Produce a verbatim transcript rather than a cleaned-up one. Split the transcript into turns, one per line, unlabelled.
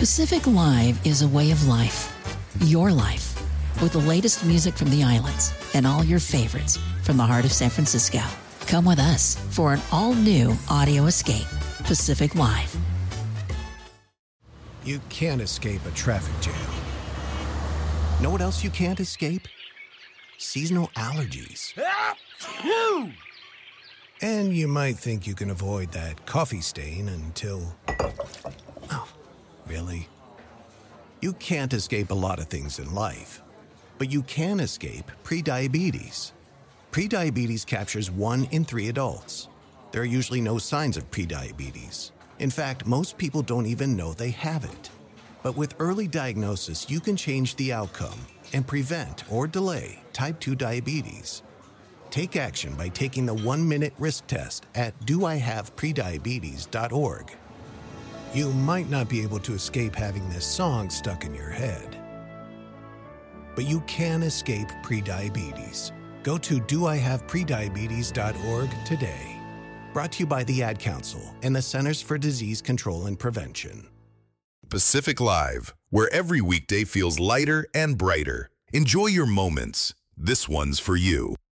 Pacific Live is a way of life. Your life. With the latest music from the islands and all your favorites from the heart of San Francisco. Come with us for an all-new audio escape. Pacific Live.
You can't escape a traffic jam. Know what else you can't escape? Seasonal allergies. And you might think you can avoid that coffee stain until... Oh, really? You can't escape a lot of things in life, but you can escape prediabetes. Prediabetes captures one in three adults. There are usually no signs of prediabetes. In fact, most people don't even know they have it. But with early diagnosis, you can change the outcome and prevent or delay type two diabetes. Take action by taking the one-minute risk test at do I have prediabetes dot org. You might not be able to escape having this song stuck in your head, but you can escape prediabetes. Go to do I have prediabetes dot org today. Brought to you by the Ad Council and the Centers for Disease Control and Prevention.
Pacific Live, where every weekday feels lighter and brighter. Enjoy your moments. This one's for you.